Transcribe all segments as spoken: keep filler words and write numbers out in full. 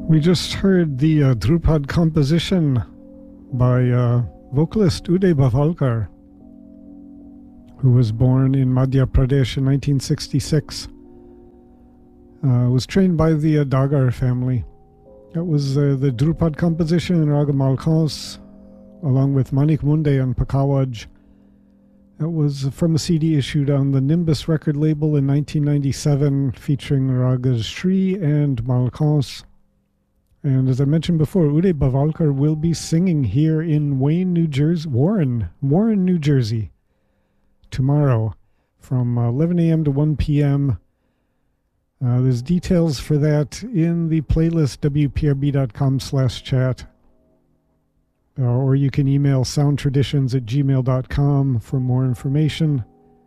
We just heard the uh, Drupad composition by uh, vocalist Uday Bhavalkar, who was born in Madhya Pradesh in nineteen sixty-six. Uh, was trained by the uh, Dagar family. That was uh, the Drupad composition in Raga Malkans, along with Manik Munde and Pakawaj. That was from a C D issued on the Nimbus record label in nineteen ninety-seven, featuring Ragas Shri and Malkans. And as I mentioned before, Uday Bhavalkar will be singing here in Wayne, New Jersey, Warren, Warren, New Jersey, tomorrow from eleven a.m. to one p.m. Uh, there's details for that in the playlist, w p r b dot com slash chat. Uh, or you can email soundtraditions at gmail dot com for more information.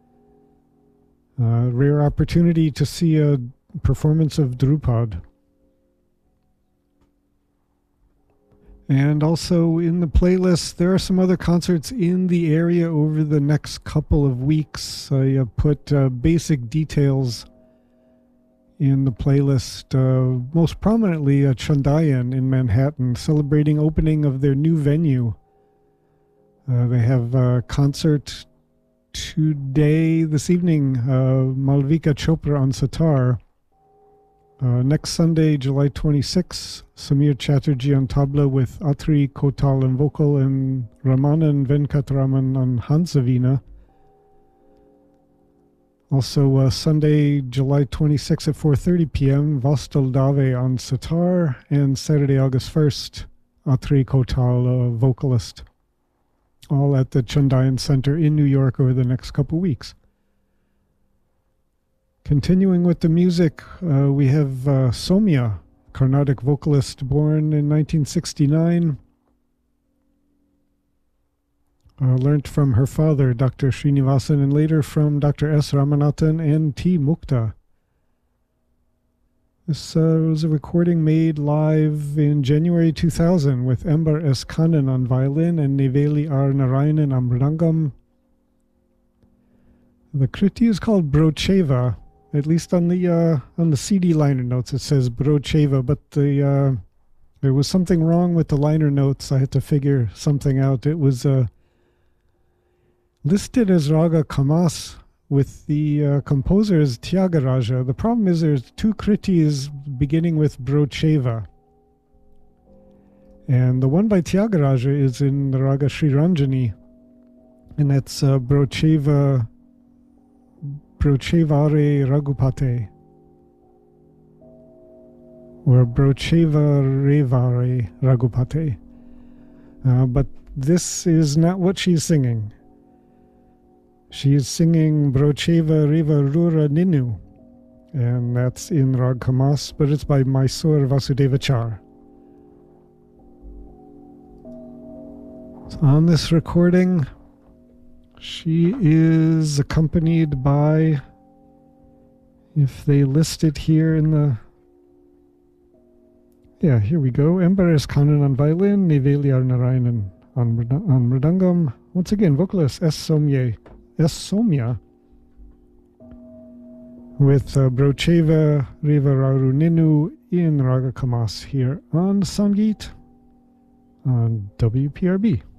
Uh, rare opportunity to see a performance of Drupad. And also in the playlist, there are some other concerts in the area over the next couple of weeks. I uh, put uh, basic details in the playlist, uh, most prominently uh, Chandayan in Manhattan, celebrating opening of their new venue. Uh, they have a concert today, this evening, uh, Malvika Chopra on sitar. Uh, next Sunday, July twenty-sixth, Samir Chatterjee on tabla with Atri Kotal on vocal and Ramanan Venkatraman on Hansavina. Also, uh, Sunday, July twenty-sixth at four thirty p.m., Vostal Dave on sitar, and Saturday, August first, Atri Kotal, uh, vocalist. All at the Chandayan Center in New York over the next couple weeks. Continuing with the music, uh, we have uh, Somya, Carnatic vocalist born in nineteen sixty-nine. Uh, learned from her father, Doctor Srinivasan, and later from Doctor S. Ramanathan and T. Mukta. This uh, was a recording made live in January two thousand with Ambar S. Kannan on violin and Neveli R. Narayanan on mridangam. The kriti is called Brocheva. At least on the uh, on the C D liner notes it says Brocheva, but the uh, there was something wrong with the liner notes. I had to figure something out. It was uh, listed as Raga Kamas with the uh, composer as Tyagaraja. The problem is there's two kritis beginning with Brocheva. And the one by Tyagaraja is in the Raga Sri Ranjani, and that's uh, Brocheva Brochevare Raghupate, or Brocheva Revare Raghupate. Uh, but this is not what she's singing. She is singing Brocheva Reva Rura Ninu, and that's in Rag Kamas, but it's by Mysore Vasudevachar. So on this recording, she is accompanied by, if they list it here in the, yeah, here we go, Ambar S. Kannan on violin, Neveli R. Narayanan on, on mridangam. Once again, vocalist S. Somya, S. Somya, with uh, Brocheva Reva Raru Ninu in Raga Kamas here on Sangeet on W P R B.